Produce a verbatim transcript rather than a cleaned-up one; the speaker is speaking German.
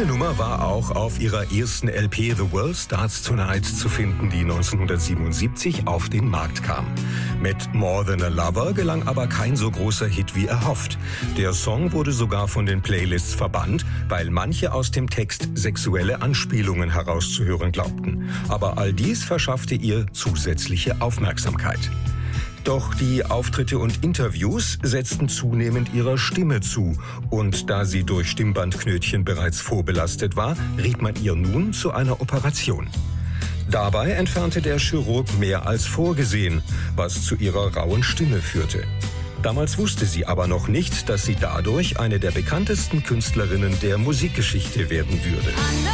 Diese Nummer war auch auf ihrer ersten L P The World Starts Tonight zu finden, die neunzehnhundertsiebenundsiebzig auf den Markt kam. Mit More Than a Lover gelang aber kein so großer Hit wie erhofft. Der Song wurde sogar von den Playlists verbannt, weil manche aus dem Text sexuelle Anspielungen herauszuhören glaubten. Aber all dies verschaffte ihr zusätzliche Aufmerksamkeit. Doch die Auftritte und Interviews setzten zunehmend ihrer Stimme zu. Und da sie durch Stimmbandknötchen bereits vorbelastet war, riet man ihr nun zu einer Operation. Dabei entfernte der Chirurg mehr als vorgesehen, was zu ihrer rauen Stimme führte. Damals wusste sie aber noch nicht, dass sie dadurch eine der bekanntesten Künstlerinnen der Musikgeschichte werden würde.